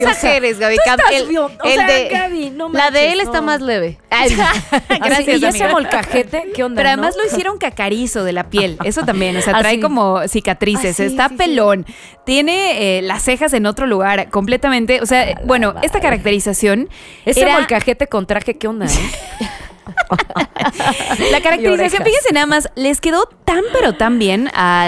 exageres, Gaby. Gaby, no manches, la de él no. está más leve. Gracias, y ese molcajete, ¿qué onda? Pero además no? lo hicieron cacarizo de la piel. Eso también. O sea, trae sí. como cicatrices. Sí, está sí, pelón. Tiene las cejas en otro lugar. Completamente. O sea, bueno, esta caracterización. Ese era molcajete con traje, ¿qué onda? La Y caracterización, orejas. fíjense nada más, les quedó tan pero tan bien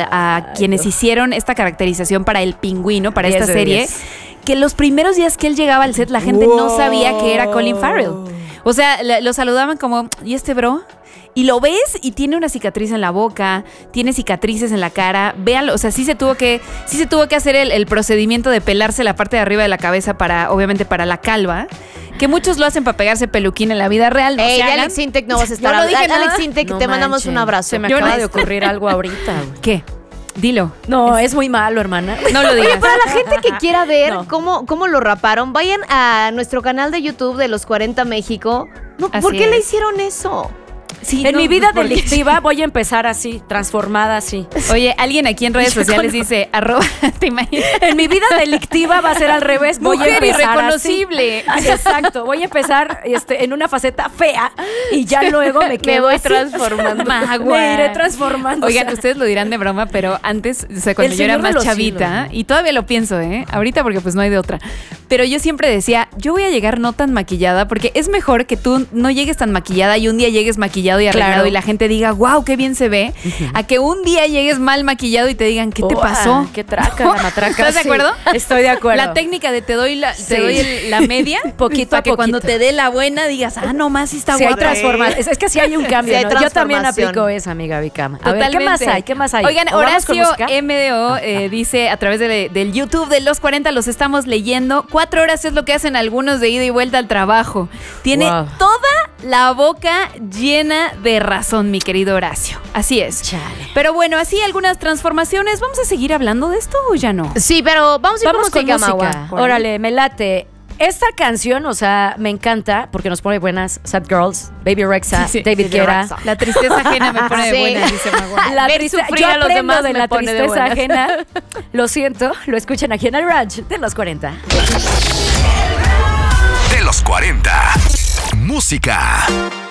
a quienes hicieron esta caracterización para el pingüino, para 10 esta de serie, 10. que los primeros días que él llegaba al set la gente no sabía que era Colin Farrell. O sea, lo saludaban como, ¿y este bro? Y lo ves y tiene una cicatriz en la boca, tiene cicatrices en la cara. Véanlo, o sea, sí se tuvo que hacer el procedimiento de pelarse la parte de arriba de la cabeza obviamente para la calva. Que muchos lo hacen para pegarse peluquín en la vida real. No Ey, se de hagan. Alex Sintek no vas a estar. Yo no dije nada. Alex Sintek, No te mandamos manchen. un abrazo. Se me Yo acaba no- de ocurrir algo ahorita, güey. ¿Qué? Dilo. No, es muy malo, hermana. No lo digas. Para la gente que quiera ver No. cómo lo raparon, vayan a nuestro canal de YouTube de Los 40 México. No, ¿por Así qué le es. hicieron eso? Sí, En no, mi vida ¿por qué? delictiva voy a empezar así, transformada así. Oye, alguien aquí en redes sociales dice, ¿te imaginas? En mi vida delictiva va a ser al revés. Voy a Mujer empezar irreconocible. así. Exacto. Voy a empar en una faceta fea y ya luego me quedo Me voy así. transformando. Me iré transformando. Oigan, o sea, ustedes lo dirán de broma, pero antes, o sea, cuando El yo era Señor de más los chavita, Cielos. y todavía lo pienso, ahorita porque pues no hay de otra, pero yo siempre decía, yo voy a llegar no tan maquillada, porque es mejor que tú no llegues tan maquillada y un día llegues maquillado y arreglado Claro. y la gente diga, wow, qué bien se ve, a que un día llegues mal maquillado y te digan, ¿qué te ¡Uah! pasó? Qué traca, la matraca. ¿Estás de Sí, acuerdo? Estoy de acuerdo. La técnica de te doy la Sí. la media, Poquito para a que cuando poquito. te dé la buena digas, no más, sí está Sí, hay guapa. transformación. Es que sí hay un cambio. Sí hay ¿no? Yo también transformación. aplico esa, amiga Vicama. A ver, ¿qué más Totalmente. hay? ¿Qué más hay? Oigan, ¿O vamos con Horacio música? MDO dice a través del YouTube de Los 40, los estamos leyendo. 4 horas es lo que hacen algunos de ida y vuelta al trabajo. Tiene Wow. toda la boca llena de razón, mi querido Horacio. Así es. Chale. Pero bueno, así algunas transformaciones. ¿Vamos a seguir hablando de esto o ya no? Sí, pero vamos a ir Vamos con música, música. Maua. Órale, me late. Esta canción, o sea, me encanta porque nos pone buenas. Sad Girls, Baby Rexha, Sí, sí. David Baby Guetta. Rexha. La tristeza ajena me pone de Sí. buena, dice Magua. La Ver triste- sufrir yo a los aprendo demás de me la pone de tristeza buenas. ajena. Lo siento, lo escuchan aquí en el Ranch de los 40. De los 40. Música.